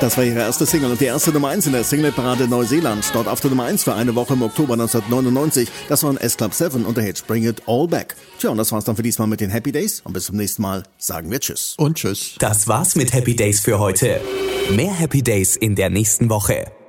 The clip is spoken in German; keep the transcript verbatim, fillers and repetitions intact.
Das war ihre erste Single und die erste Nummer eins in der Singleparade Neuseeland. Dort auf der Nummer eins für eine Woche im Oktober neunzehnhundertneunundneunzig. Das war ein S-Club sieben und der Hit Bring It All Back. Tja, und das war's dann für diesmal mit den Happy Days. Und bis zum nächsten Mal sagen wir Tschüss. Und Tschüss. Das war's mit Happy Days für heute. Mehr Happy Days in der nächsten Woche.